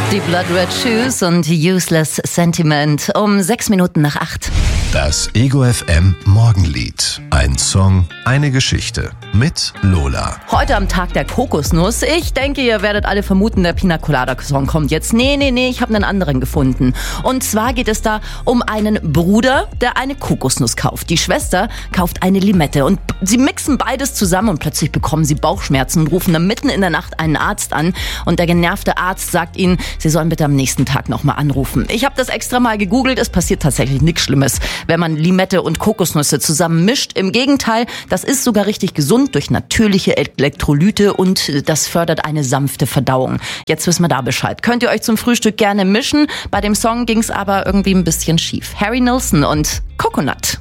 Die Blood Red Shoes und Useless Sentiment um 6 Minuten nach 8. Das Ego FM Morgenlied. Ein Song, eine Geschichte mit Lola. Heute am Tag der Kokosnuss. Ich denke, ihr werdet alle vermuten, der Pina Colada Song kommt jetzt. Nee, ich habe einen anderen gefunden. Und zwar geht es da um einen Bruder, der eine Kokosnuss kauft. Die Schwester kauft eine Limette und sie mixen beides zusammen und plötzlich bekommen sie Bauchschmerzen und rufen dann mitten in der Nacht einen Arzt an. Und der genervte Arzt sagt ihnen, sie sollen bitte am nächsten Tag nochmal anrufen. Ich habe das extra mal gegoogelt. Es passiert tatsächlich nichts Schlimmes, wenn man Limette und Kokosnüsse zusammen mischt. Im Gegenteil, das ist sogar richtig gesund durch natürliche Elektrolyte und das fördert eine sanfte Verdauung. Jetzt wissen wir da Bescheid. Könnt ihr euch zum Frühstück gerne mischen. Bei dem Song ging es aber irgendwie ein bisschen schief. Harry Nilsson und Coconut.